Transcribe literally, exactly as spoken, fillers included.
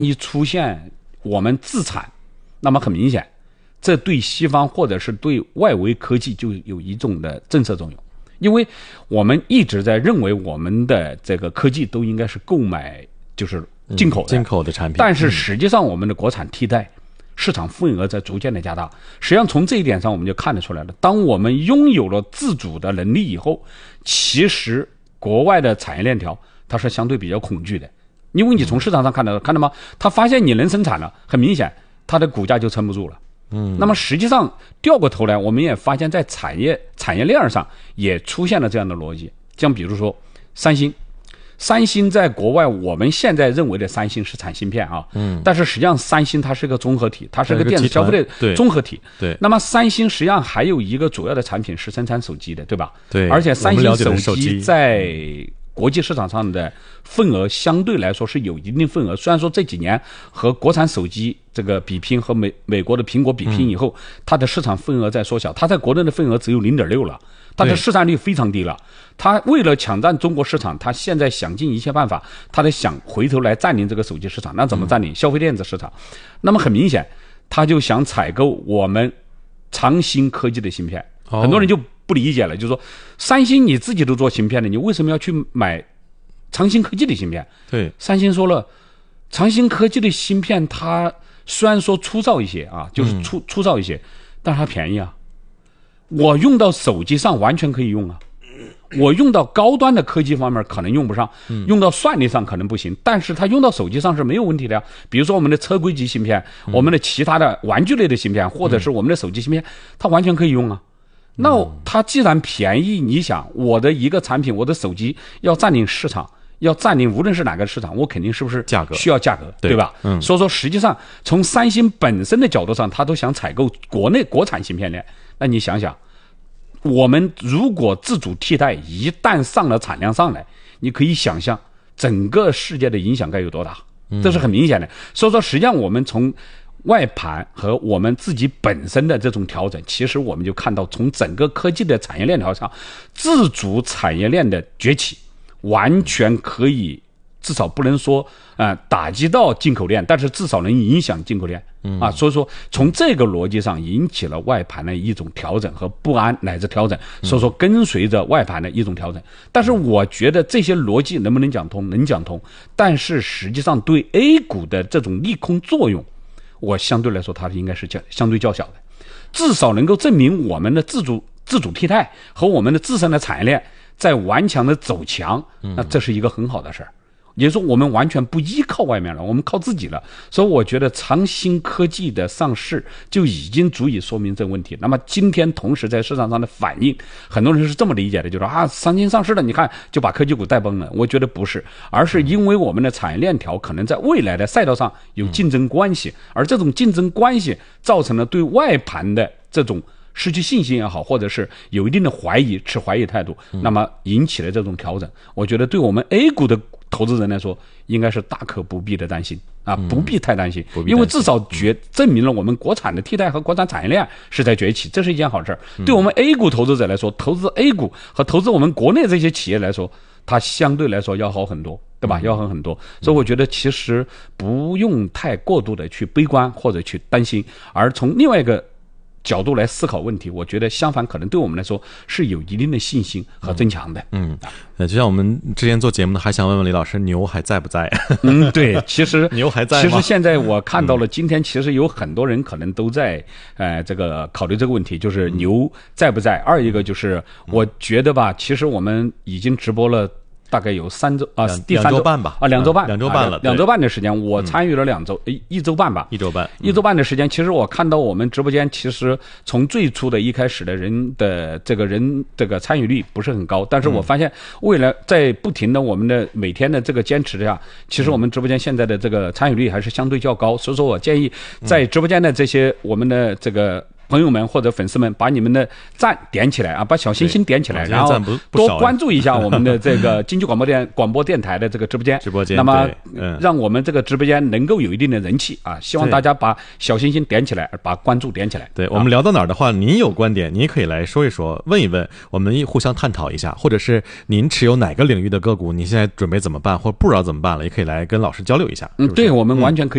一出现我们自产，那么很明显，这对西方或者是对外围科技就有一种的震慑作用。因为我们一直在认为我们的这个科技都应该是购买就是进口的、嗯、 进口的产品， 但是实际上我们的国产替代、嗯、市场份额在逐渐的加大。实际上从这一点上我们就看得出来了，当我们拥有了自主的能力以后，其实国外的产业链条它是相对比较恐惧的，因为你从市场上看到、嗯、看到吗？他发现你能生产了，很明显它的股价就撑不住了。嗯，那么实际上掉过头来，我们也发现在产业产业链上也出现了这样的逻辑。像比如说三星，三星在国外我们现在认为的三星是产芯片啊，嗯，但是实际上三星它是个综合体，它是个电子消费的综合体。 对， 那么三星实际上还有一个主要的产品是生产手机的，对吧？ 对， 而且三星手机在国际市场上的份额相对来说是有一定份额，虽然说这几年和国产手机这个比拼和美美国的苹果比拼以后、嗯、它的市场份额在缩小，它在国内的份额只有 零点六 了，它的市占率非常低了。它为了抢占中国市场，它现在想尽一切办法，它得想回头来占领这个手机市场。那怎么占领？嗯、消费电子市场。那么很明显，它就想采购我们长兴科技的芯片。哦、很多人就不理解了，就是说三星你自己都做芯片的，你为什么要去买长兴科技的芯片？ 对， 三星说了，长兴科技的芯片它虽然说粗糙一些啊，就是粗、嗯、粗糙一些，但是它便宜啊，我用到手机上完全可以用啊，我用到高端的科技方面可能用不上，嗯、用到算力上可能不行，但是它用到手机上是没有问题的呀。比如说我们的车规级芯片、嗯、我们的其他的玩具类的芯片，或者是我们的手机芯片，它完全可以用啊。那它既然便宜，你想我的一个产品，我的手机要占领市场，要占领无论是哪个市场，我肯定是不是价格需要价格， 对, 对吧？嗯，所以说实际上从三星本身的角度上，它都想采购国内国产芯片链。那你想想，我们如果自主替代，一旦上了产量上来，你可以想象整个世界的影响该有多大，这是很明显的。所以说实际上我们从外盘和我们自己本身的这种调整，其实我们就看到从整个科技的产业链条上，自主产业链的崛起完全可以，至少不能说呃打击到进口链，但是至少能影响进口链、嗯、啊，所以说从这个逻辑上引起了外盘的一种调整和不安乃至调整，所以说跟随着外盘的一种调整。但是我觉得这些逻辑能不能讲通？能讲通，但是实际上对 A 股的这种利空作用，我相对来说它应该是较相对较小的，至少能够证明我们的自主自主替代和我们的自身的产业链在顽强的走强，那这是一个很好的事儿。也就是说我们完全不依靠外面了，我们靠自己了。所以我觉得长兴科技的上市就已经足以说明这个问题。那么今天同时在市场上的反应，很多人是这么理解的，就是说啊，长兴上市了，你看就把科技股带崩了。我觉得不是，而是因为我们的产业链条可能在未来的赛道上有竞争关系，而这种竞争关系造成了对外盘的这种失去信心也好，或者是有一定的怀疑，持怀疑态度，那么引起了这种调整。我觉得对我们 A 股的投资人来说，应该是大可不必的担心啊，不必太担心，嗯、因为至少决证明了我们国产的替代和国产产业链是在崛起，这是一件好事。嗯、对我们 A 股投资者来说，投资 A 股和投资我们国内这些企业来说，它相对来说要好很多，对吧？要好很多。所以我觉得其实不用太过度的去悲观或者去担心，而从另外一个角度来思考问题，我觉得相反可能对我们来说是有一定的信心和增强的。 嗯，那就像我们之前做节目呢，还想问问李老师，牛还在不在？ 嗯，对，其实牛还在吗？ 其实现在我看到了，今天其实有很多人可能都在呃这个考虑这个问题，就是牛在不在。二一个就是我觉得吧，其实我们已经直播了大概有三周啊，第三周半吧， 啊，两周半， 两周半了， 两周半的时间，我参与了两周，一一周半吧， 一周半， 一周半的时间。其实我看到我们直播间，其实从最初的一开始的人的这个人这个参与率不是很高，但是我发现未来在不停的我们的每天的这个坚持下，其实我们直播间现在的这个参与率还是相对较高，所以说我建议在直播间的这些我们的这个朋友们或者粉丝们把你们的赞点起来啊，把小星星点起来，然后多关注一下我们的这个京剧广播电广播电台的这个直播间。 直播间， 那么、 嗯、 让我们这个直播间能够有一定的人气啊！希望大家把小星星点起来，把关注点起来。 对、啊、我们聊到哪儿的话，您有观点，您可以来说一说，问一问，我们互相探讨一下，或者是您持有哪个领域的个股，你现在准备怎么办，或者不知道怎么办了，也可以来跟老师交流一下。 嗯，对，我们完全可以。